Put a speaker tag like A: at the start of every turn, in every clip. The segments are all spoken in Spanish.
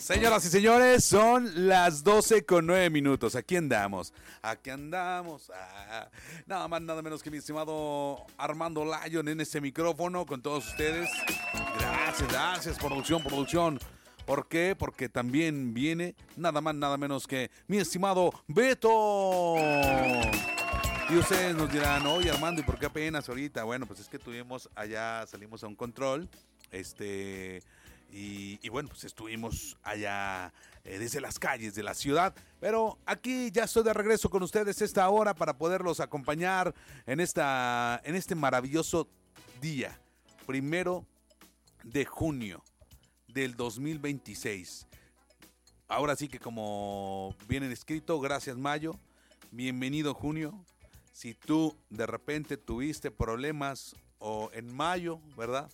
A: Señoras y señores, son las 12:09. Aquí andamos. Nada más, nada menos que mi estimado Armando Lyon en este micrófono con todos ustedes. Gracias, producción. ¿Por qué? Porque también viene nada más, nada menos que mi estimado Beto. Y ustedes nos dirán, oye Armando, ¿y por qué apenas ahorita? Bueno, pues es que salimos a un control, y bueno, pues estuvimos allá desde las calles de la ciudad, pero aquí ya estoy de regreso con ustedes esta hora para poderlos acompañar en este maravilloso día, 1 de junio del 2026. Ahora sí que como viene escrito, gracias Mayo, bienvenido junio. Si tú de repente tuviste problemas o en mayo, ¿verdad?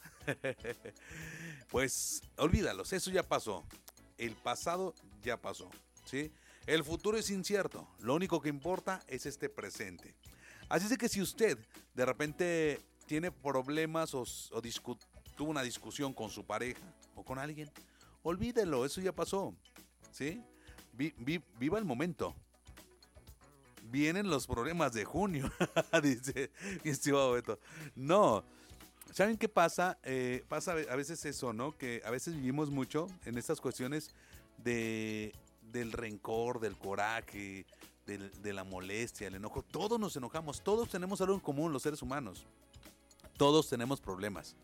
A: Pues olvídalos, eso ya pasó. El pasado ya pasó, ¿sí? El futuro es incierto, lo único que importa es este presente. Así es de que si usted de repente tiene problemas o tuvo una discusión con su pareja o con alguien, olvídelo, eso ya pasó, ¿sí? Viva el momento. Vienen los problemas de junio, dice mi estimado Beto. No, ¿saben qué pasa? Pasa a veces eso, ¿no? Que a veces vivimos mucho en estas cuestiones del rencor, del coraje, de la molestia, el enojo. Todos nos enojamos, todos tenemos algo en común los seres humanos. Todos tenemos problemas.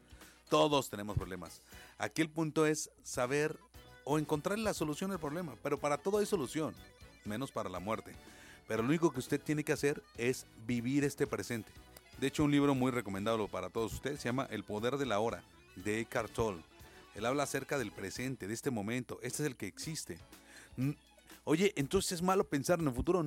A: Aquí el punto es saber o encontrar la solución al problema. Pero para todo hay solución, menos para la muerte. Pero lo único que usted tiene que hacer es vivir este presente. De hecho, un libro muy recomendado para todos ustedes se llama El poder de la hora, de Eckhart Tolle. Él habla acerca del presente, de este momento. Este es el que existe. Oye, entonces es malo pensar en el futuro.